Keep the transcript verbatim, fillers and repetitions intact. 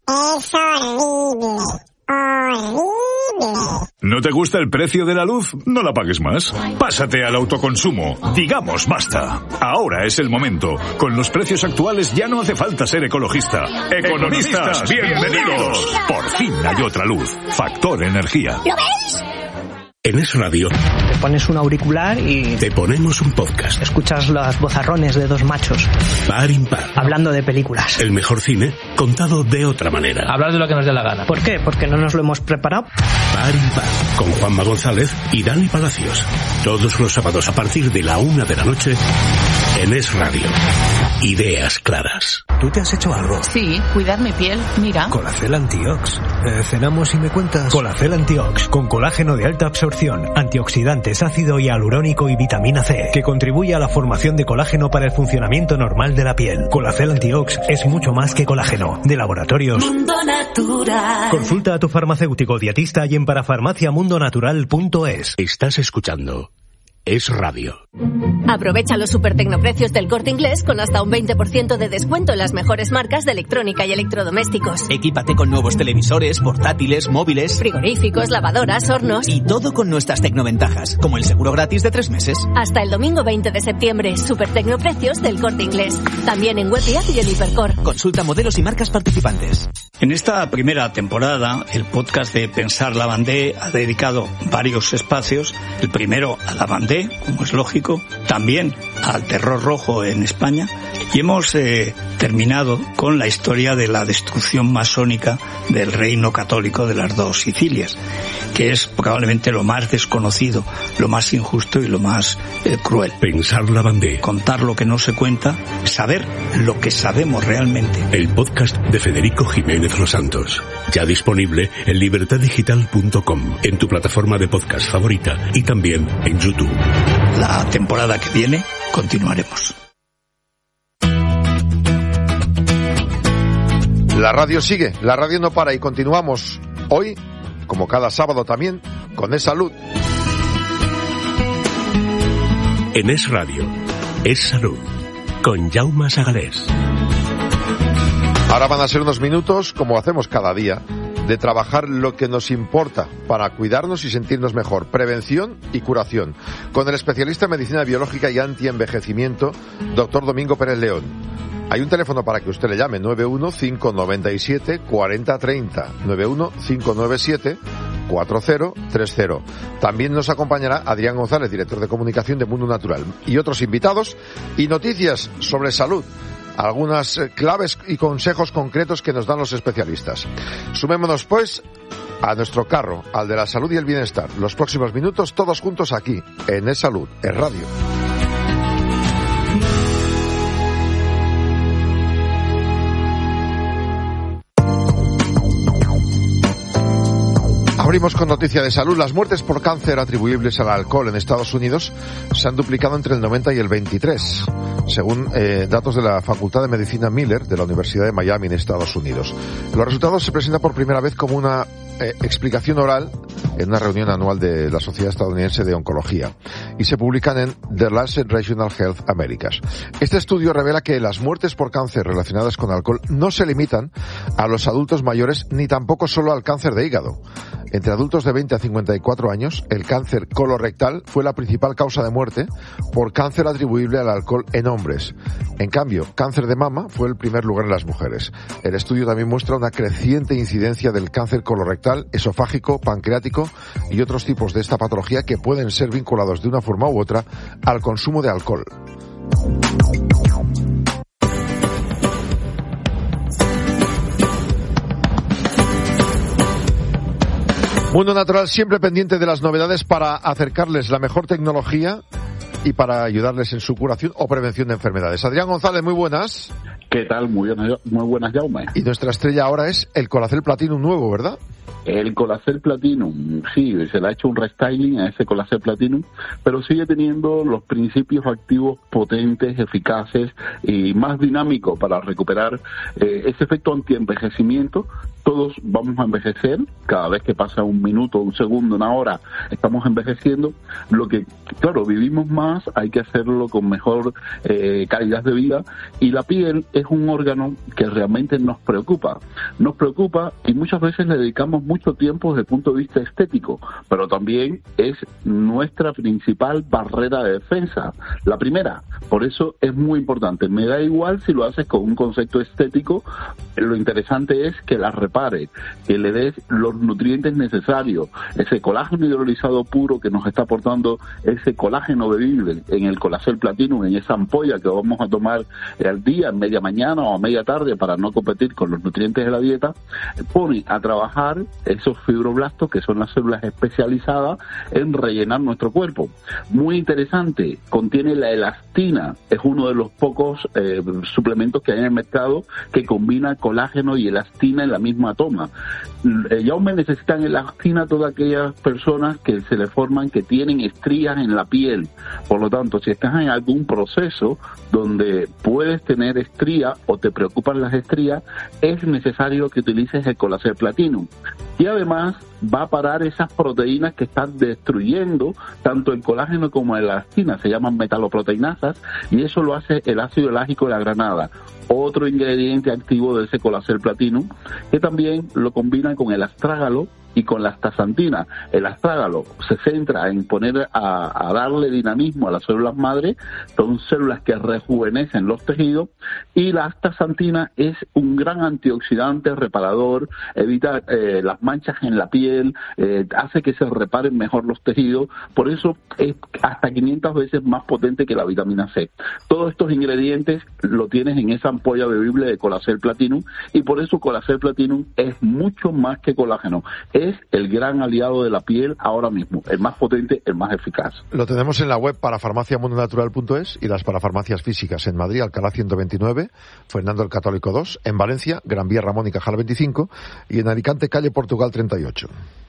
Es horrible. Horrible. ¿No te gusta el precio de la luz? No la pagues más. Pásate al autoconsumo. Digamos basta. Ahora es el momento. Con los precios actuales ya no hace falta ser ecologista. ¡Economistas, bienvenidos! Por fin hay otra luz. Factor Energía. ¿Lo veis? En Es Radio te pones un auricular y te ponemos un podcast. Escuchas los vozarrones de dos machos Par impar, hablando de películas. El mejor cine contado de otra manera. Hablar de lo que nos dé la gana. ¿Por qué? Porque no nos lo hemos preparado. Par impar, con Juanma González y Dani Palacios. Todos los sábados a partir de la una de la noche en Es Radio. Ideas claras. ¿Tú te has hecho algo? Sí, cuidar mi piel, mira. Colacel Antiox. Eh, cenamos y me cuentas. Colacel Antiox, con colágeno de alta absorción, antioxidantes, ácido hialurónico y vitamina C, que contribuye a la formación de colágeno para el funcionamiento normal de la piel. Colacel Antiox es mucho más que colágeno. De Laboratorios Mundo Natural. Consulta a tu farmacéutico dietista y en parafarmacia mundo natural punto es. Estás escuchando Es Radio. Aprovecha los super tecnoprecios del Corte Inglés con hasta un veinte por ciento de descuento en las mejores marcas de electrónica y electrodomésticos. Equípate con nuevos televisores, portátiles, móviles, frigoríficos, lavadoras, hornos. Y todo con nuestras tecnoventajas, como el seguro gratis de tres meses. Hasta el domingo veinte de septiembre, super tecnoprecios del Corte Inglés. También en web y app y en Hipercor. Consulta modelos y marcas participantes. En esta primera temporada, el podcast de Pensar Lavandé ha dedicado varios espacios. El primero a Lavandé, como es lógico, también al terror rojo en España, y hemos eh, terminado con la historia de la destrucción masónica del reino católico de las dos Sicilias, que es probablemente lo más desconocido, lo más injusto y lo más eh, cruel. Pensar Lavandé. Contar lo que no se cuenta, saber lo que sabemos realmente. El podcast de Federico Jiménez Los Santos, ya disponible en libertad digital punto com, en tu plataforma de podcast favorita y también en YouTube. La temporada que viene continuaremos. La radio sigue, la radio no para y continuamos hoy, como cada sábado también, con Es Salud. En Es Radio, Es Salud, con Jaume Sagalés. Ahora van a ser unos minutos, como hacemos cada día, de trabajar lo que nos importa para cuidarnos y sentirnos mejor. Prevención y curación. Con el especialista en medicina biológica y antienvejecimiento, doctor Domingo Pérez León. Hay un teléfono para que usted le llame, nueve uno cinco nueve siete cuatro cero tres cero, nueve uno cinco nueve siete cuatro cero tres cero. También nos acompañará Adrián González, director de comunicación de Mundo Natural, y otros invitados y noticias sobre salud. Algunas claves y consejos concretos que nos dan los especialistas. Sumémonos, pues, a nuestro carro, al de la salud y el bienestar. Los próximos minutos, todos juntos aquí, en Es Salud, Es Radio. Abrimos con noticia de salud. Las muertes por cáncer atribuibles al alcohol en Estados Unidos se han duplicado entre el noventa y el veintitrés, según eh, datos de la Facultad de Medicina Miller de la Universidad de Miami en Estados Unidos. Los resultados se presentan por primera vez como una eh, explicación oral en una reunión anual de la Sociedad Estadounidense de Oncología y se publican en The Lancet Regional Health Americas. Este estudio revela que las muertes por cáncer relacionadas con alcohol no se limitan a los adultos mayores ni tampoco solo al cáncer de hígado. Entre adultos de veinte a cincuenta y cuatro años, el cáncer colorectal fue la principal causa de muerte por cáncer atribuible al alcohol en hombres. En cambio, cáncer de mama fue el primer lugar en las mujeres. El estudio también muestra una creciente incidencia del cáncer colorectal, esofágico, pancreático y otros tipos de esta patología que pueden ser vinculados de una forma u otra al consumo de alcohol. Mundo Natural siempre pendiente de las novedades para acercarles la mejor tecnología y para ayudarles en su curación o prevención de enfermedades. Adrián González, muy buenas. ¿Qué tal? Muy buenas, muy buenas, Jaume. Y nuestra estrella ahora es el Colacel Platinum nuevo, ¿verdad? El Colacel Platinum, sí, se le ha hecho un restyling a ese Colacel Platinum, pero sigue teniendo los principios activos potentes, eficaces y más dinámicos para recuperar eh, ese efecto antienvejecimiento. Todos vamos a envejecer, cada vez que pasa un minuto, un segundo, una hora, estamos envejeciendo. Lo que, claro, vivimos más, hay que hacerlo con mejor eh, calidad de vida, y la piel es un órgano que realmente nos preocupa. Nos preocupa y muchas veces le dedicamos mucho tiempo desde el punto de vista estético, pero también es nuestra principal barrera de defensa. La primera, por eso es muy importante. Me da igual si lo haces con un concepto estético, lo interesante es que la repare, que le des los nutrientes necesarios, ese colágeno hidrolizado puro que nos está aportando ese colágeno bebible en el Colacel Platinum, en esa ampolla que vamos a tomar al día, en media mañana o a media tarde para no competir con los nutrientes de la dieta, pone a trabajar esos fibroblastos que son las células especializadas en rellenar nuestro cuerpo. Muy interesante, contiene la elastina, es uno de los pocos eh, suplementos que hay en el mercado que combina colágeno y elastina en la misma toma. Eh, ya aún necesitan elastina todas aquellas personas que se le forman, que tienen estrías en la piel. Por lo tanto, si estás en algún proceso donde puedes tener estría o te preocupan las estrías, es necesario que utilices el Colacel Platinum. Y además va a parar esas proteínas que están destruyendo tanto el colágeno como la elastina, se llaman metaloproteinasas, y eso lo hace el ácido elágico de la granada, otro ingrediente activo de ese Colacel Platinum, que también lo combina con el astrágalo y con la astaxantina. El astrágalo se centra en poner a, a darle dinamismo a las células madre, son células que rejuvenecen los tejidos, y la astaxantina es un gran antioxidante reparador, evita eh, las manchas en la piel, eh, hace que se reparen mejor los tejidos, por eso es hasta quinientas veces más potente que la vitamina C. Todos estos ingredientes lo tienes en esa ampolla bebible de Colacel Platinum, y por eso Colacel Platinum es mucho más que colágeno, es el gran aliado de la piel ahora mismo, el más potente, el más eficaz. Lo tenemos en la web para farmacia mundo natural punto es y las parafarmacias físicas en Madrid, Alcalá ciento veintinueve, Fernando el Católico dos, en Valencia, Gran Vía Ramón y Cajal veinticinco, y en Alicante, calle Portugal treinta y ocho.